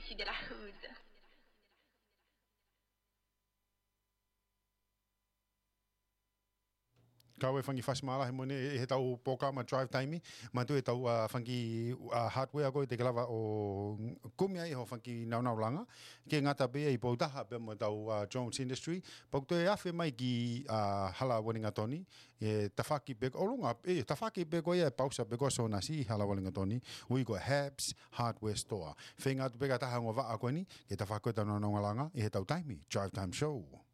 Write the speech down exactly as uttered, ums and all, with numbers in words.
issu de la hood. Kau e whangi whasimala he mone e he tau poka ma drive time ma tu e tau uh, whangi uh, hardware ko te kalawa o kumia i ho whangi nau nau langa ke ngata pe i poutaha pe mo tau uh, Jones Industry pok to e awhi mai ki uh, hala walinga toni e tawhaki pe o lunga e tawhaki pe ko e pausa pe ko so na si hala walinga toni we go Habs Hardware Store whenga tu pe ka taha ngova a koe ni ke tawhako tau nau nau langa i he tau time drive time show